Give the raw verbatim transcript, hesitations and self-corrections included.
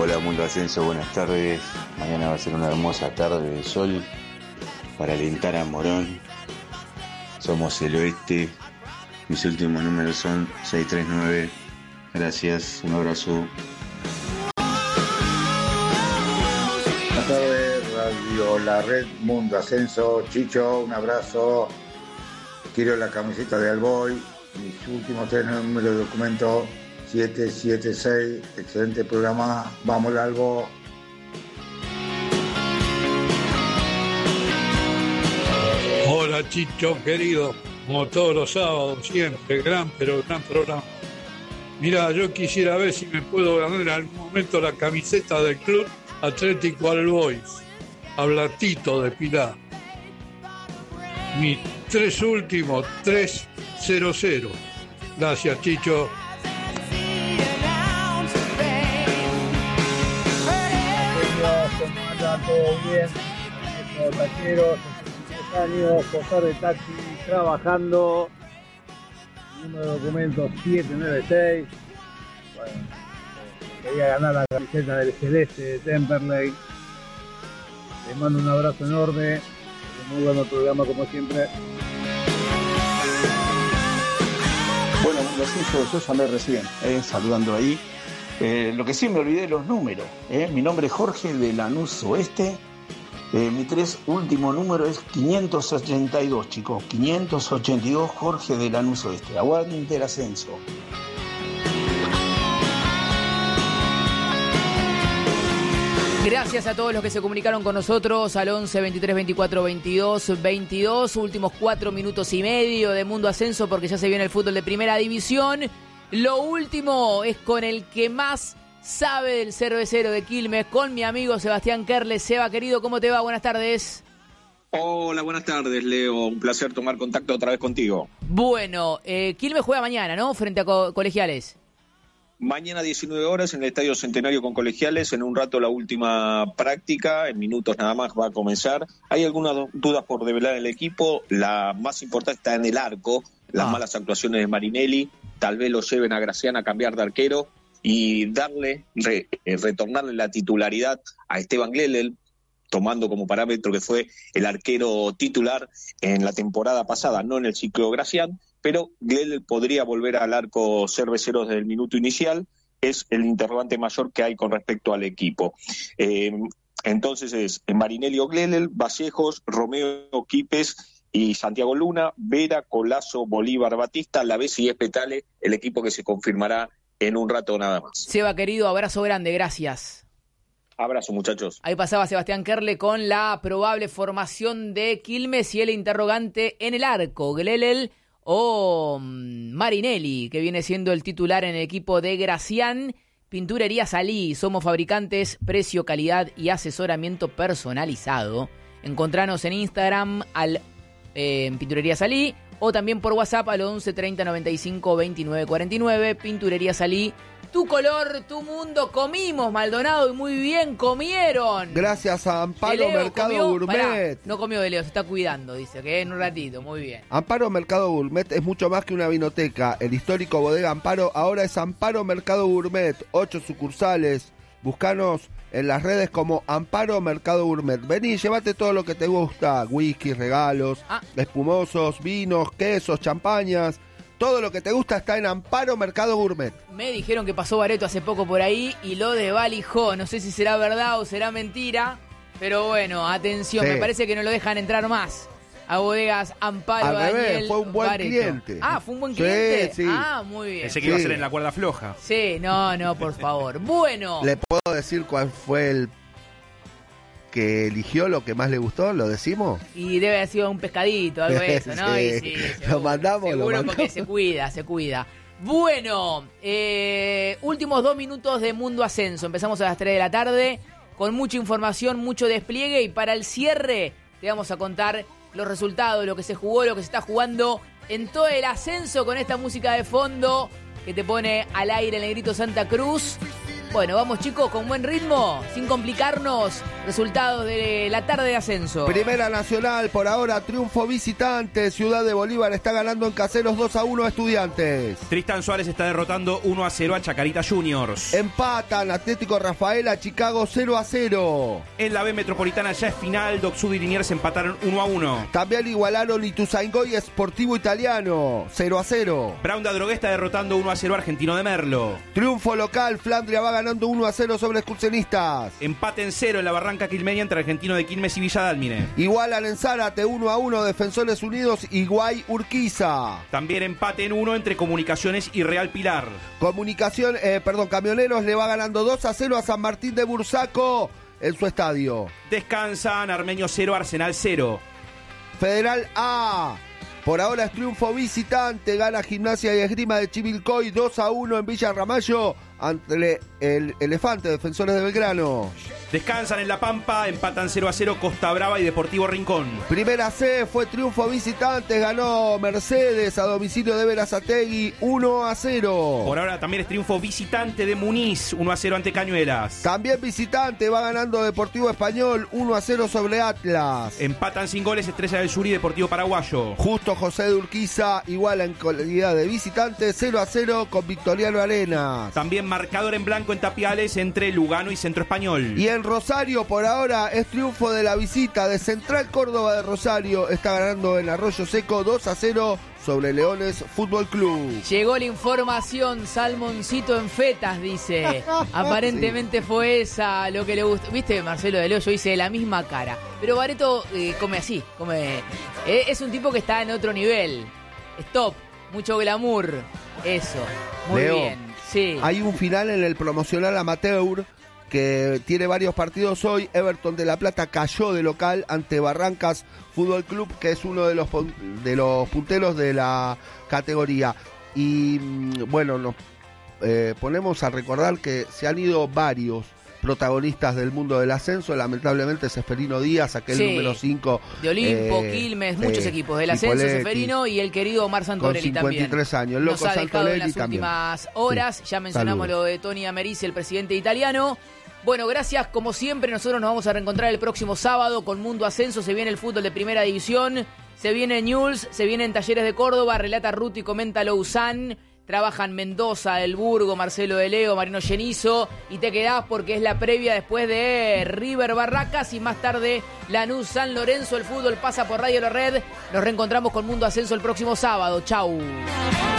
Hola Mundo Ascenso, buenas tardes. Mañana va a ser una hermosa tarde de sol para alentar a Morón. Somos el Oeste. Mis últimos números son seis tres nueve. Gracias, un abrazo. Buenas tardes, Radio La Red Mundo Ascenso. Chicho, un abrazo. Quiero la camiseta de Alboy. Mis últimos tres números de documento siete siete seis. Excelente programa. Vamos, Albo. Hola Chicho, querido. Como todos los sábados, siempre. Gran, pero gran programa. Mira, yo quisiera ver si me puedo ganar en algún momento la camiseta del Club Atlético Albois. Habla Tito de Pilar. Mis tres últimos, tres cero cero. Gracias, Chicho. ¿Cómo anda? ¿Todo bien? Los tacheros, años, posar de taxi, trabajando. Número de documentos siete nueve seis. Bueno, quería ganar la camiseta del Celeste de Temperley. Les mando un abrazo enorme. Muy bueno programa como siempre. Bueno, lo suyo, yo llamé recién, eh, saludando ahí. Eh, lo que sí me olvidé los números. Eh. Mi nombre es Jorge de Lanús Oeste. Eh, mi tres último número es quinientos ochenta y dos, chicos. quinientos ochenta y dos, Jorge de Lanús Oeste. Aguante el ascenso. Gracias a todos los que se comunicaron con nosotros al once veintitrés veinticuatro veintidós veintidós. Últimos cuatro minutos y medio de Mundo Ascenso porque ya se viene el fútbol de primera división. Lo último es con el que más sabe del cervecero de Quilmes, con mi amigo Sebastián Kerles. Seba, querido, ¿cómo te va? Buenas tardes. Hola, buenas tardes, Leo. Un placer tomar contacto otra vez contigo. Bueno, eh, Quilmes juega mañana, ¿no? Frente a co- Colegiales. Mañana diecinueve horas en el Estadio Centenario con Colegiales. En un rato la última práctica, en minutos nada más va a comenzar. Hay algunas dudas por develar el equipo. La más importante está en el arco. Las ah. malas actuaciones de Marinelli tal vez lo lleven a Gracián a cambiar de arquero y darle, re, eh, retornarle la titularidad a Esteban Glelel, tomando como parámetro que fue el arquero titular en la temporada pasada, no en el ciclo Gracián, pero Glelel podría volver al arco cervecero desde el minuto inicial. Es el interrogante mayor que hay con respecto al equipo. Eh, entonces es Marinelli o Glelel, Vallejos, Romeo Quipes y Santiago Luna, Vera, Colazo, Bolívar, Batista, Lavesi y Espetale, el equipo que se confirmará en un rato nada más. Seba, querido, abrazo grande, gracias. Abrazo, muchachos. Ahí pasaba Sebastián Kerle con la probable formación de Quilmes y el interrogante en el arco, Glelel o Marinelli, que viene siendo el titular en el equipo de Gracián. Pinturería Salí, somos fabricantes, precio, calidad y asesoramiento personalizado. Encontranos en Instagram al eh, en Pinturería Salí o también por WhatsApp al once treinta noventa y cinco veintinueve cuarenta y nueve. Pinturería Salí, tu color, tu mundo. Comimos, Maldonado, y muy bien comieron. Gracias a Amparo Mercado comió, Gourmet. Pará, no comió de Leo, se está cuidando, dice, que en un ratito, muy bien. Amparo Mercado Gourmet es mucho más que una vinoteca. El histórico bodega Amparo ahora es Amparo Mercado Gourmet. Ocho sucursales. Búscanos en las redes como Amparo Mercado Gourmet. Vení, llévate todo lo que te gusta. Whisky, regalos, ah. espumosos, vinos, quesos, champañas. Todo lo que te gusta está en Amparo Mercado Gourmet. Me dijeron que pasó Bareto hace poco por ahí y lo desvalijó. No sé si será verdad o será mentira, pero bueno, atención, sí. Me parece que no lo dejan entrar más a bodegas Amparo. Al revés, Daniel fue un buen Bareto. cliente. Ah, fue un buen cliente. Sí, sí. Ah, muy bien. Pensé que sí. iba a ser en la cuerda floja. Sí, no, no, por favor. Bueno. ¿Le puedo decir cuál fue el que eligió lo que más le gustó? ¿Lo decimos? Y debe haber sido un pescadito, algo de eso, ¿no? Sí. Y sí, seguro, lo mandamos, seguro lo mandamos. Porque se cuida, se cuida. Bueno, eh, últimos dos minutos de Mundo Ascenso. Empezamos a las tres de la tarde con mucha información, mucho despliegue y para el cierre te vamos a contar los resultados, lo que se jugó, lo que se está jugando en todo el ascenso con esta música de fondo que te pone al aire el negrito Santa Cruz. Bueno, vamos chicos, con buen ritmo, sin complicarnos. Resultados de la tarde de ascenso. Primera Nacional, por ahora triunfo visitante. Ciudad de Bolívar está ganando en Caseros dos a uno a Estudiantes. Tristán Suárez está derrotando uno a cero a Chacarita Juniors. Empatan Atlético Rafaela, Chicago cero a cero. En la B Metropolitana ya es final, Docksud y Liniers empataron uno a uno. También igualaron Ituzaingó y Sportivo Italiano, cero a cero. Brown de Adrogué está derrotando uno a cero a Argentino de Merlo. Triunfo local, Flandria va ganando uno a cero sobre Excursionistas. Empate en cero en la Barranca Quilmeña entre Argentino de Quilmes y Villa Dálmine. Igualan en Zárate uno a uno Defensores Unidos y Guay Urquiza. También empate en uno entre Comunicaciones y Real Pilar. Comunicación, eh, perdón, Camioneros le va ganando dos a cero a San Martín de Bursaco en su estadio. Descansan Armenio cero, Arsenal cero. Federal A. Por ahora es triunfo visitante, gana Gimnasia y Esgrima de Chivilcoy dos a uno en Villa Ramallo ante el Elefante, Defensores de Belgrano. Descansan en La Pampa, empatan cero a cero Costa Brava y Deportivo Rincón. Primera C fue triunfo visitante, ganó Mercedes a domicilio de Berazategui uno a cero. Por ahora también es triunfo visitante de Muniz, uno a cero ante Cañuelas. También visitante, va ganando Deportivo Español uno a cero sobre Atlas. Empatan sin goles Estrella del Sur y Deportivo Paraguayo. Justo José de Urquiza iguala en calidad de visitante cero a cero con Victoriano Arenas. También marcador en blanco en Tapiales entre Lugano y Centro Español. Y en Rosario por ahora es triunfo de la visita de Central Córdoba de Rosario. Está ganando en Arroyo Seco dos a cero sobre Leones Fútbol Club. Llegó la información, salmoncito en fetas, dice. Aparentemente sí. Fue esa lo que le gustó. Viste, Marcelo de Leo, yo hice la misma cara. Pero Bareto eh, come así, come. Eh, es un tipo que está en otro nivel. Stop, mucho glamour. Eso, muy Leo, bien. Sí. Hay un final en el promocional amateur que tiene varios partidos hoy. Everton de La Plata cayó de local ante Barrancas Fútbol Club, que es uno de los de los punteros de la categoría. Y bueno, nos eh, ponemos a recordar que se han ido varios protagonistas del mundo del ascenso. Lamentablemente Seferino Díaz, aquel sí. número cinco de Olimpo, eh, Quilmes, muchos eh, equipos del ascenso, Poletti, Seferino y el querido Omar Santorelli con cincuenta y tres también. años. Nos Loco ha dejado Santorelli en las también. últimas horas. Sí. Ya mencionamos Salud. Lo de Tony Americi, el presidente italiano. Bueno, gracias. Como siempre, nosotros nos vamos a reencontrar el próximo sábado con Mundo Ascenso. Se viene el fútbol de primera división, se viene Newell's, se vienen Talleres de Córdoba, relata Ruti, comenta Lausanne. Trabajan Mendoza, El Burgo, Marcelo de Leo, Marino Genizo. Y te quedás porque es la previa después de River Barracas. Y más tarde Lanús San Lorenzo. El fútbol pasa por Radio La Red. Nos reencontramos con Mundo Ascenso el próximo sábado. Chau.